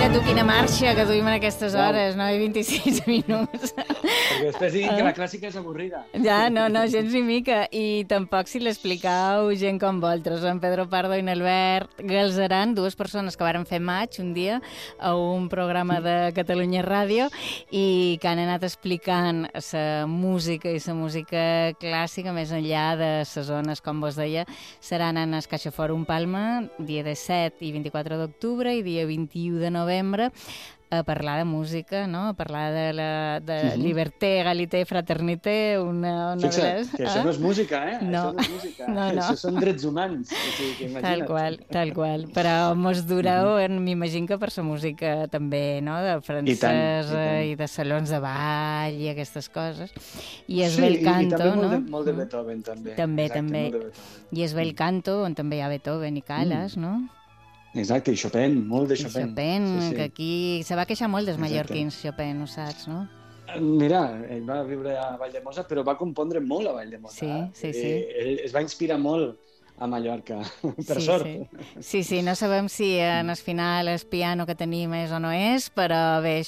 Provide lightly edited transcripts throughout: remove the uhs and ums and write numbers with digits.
Mira tu quina marxa que duim en aquestes hores, 9 i 26 minuts. Perquè després diguin que la clàssica és avorrida. Ja, no, gens ni mica. I tampoc si l'explicau gent com vosaltres, en Pedro Pardo i n'Albert Galzeran, dues persones que varen fer maig un dia a un programa de Catalunya Ràdio i que han anat explicant la música i la música clàssica més enllà de les zones, com vos deia, seran en el CaixaForum Palma, dia 17 i 24 d'octubre i dia 21 de novembre, a parlar de música, no? A parlar de liberté, egalité, fraternité, una Fixa't, que això no és música, No. Això no és música. No. Això són drets humans. O sigui, que imagina't. Tal qual. Però mos dureu, m'imagino que per la música també, no? De francesa i de salons de ball i aquestes coses. I es bel canto, i també no? molt de Beethoven, també. També. Molt de Beethoven. I es bel canto, on també hi ha Beethoven i Calas, no? Exacte, i Chopin, molt de Chopin. I Chopin, sí. Que aquí se va queixar molt dels mallorquins, Chopin, ho saps, no? Mira, ell va viure a Valldemossa, però va compondre molt a Valldemossa. Sí. Ell es va inspirar molt a Mallorca, per sort. Sí, no sabem si en el final el piano que tenim és o no és, però bé,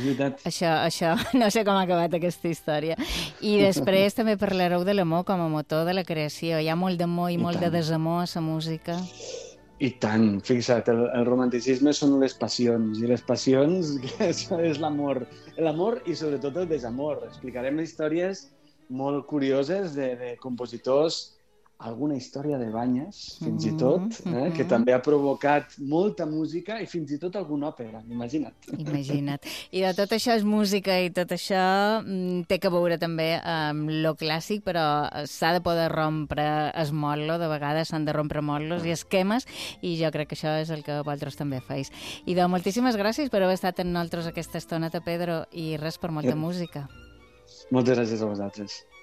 això no sé com ha acabat aquesta història. I després també parlareu de l'amor com a motor de la creació. Hi ha molt d'amor i molt de desamor a la música. I tant, fixa't, el romanticisme són les passions, i les passions és l'amor. L'amor i sobretot el desamor. Explicarem històries molt curioses de compositors, alguna història de banyes, fins i tot, que també ha provocat molta música i fins i tot alguna òpera, imagina't. I de tot això és música i tot això té que veure també amb lo clàssic, però s'ha de poder rompre el motllo, de vegades s'han de rompre motlos i esquemes, i jo crec que això és el que vosaltres també feis. I moltíssimes gràcies per haver estat amb nosaltres aquesta estoneta, Pedro, i res, per molta música. Moltes gràcies a vosaltres.